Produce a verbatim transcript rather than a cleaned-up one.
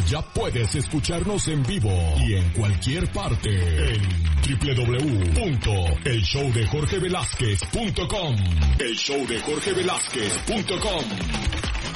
ya puedes escucharnos en vivo y en cualquier parte en doble u doble u doble u punto el show de jorge velázquez punto com. el show de jorge velázquez punto com.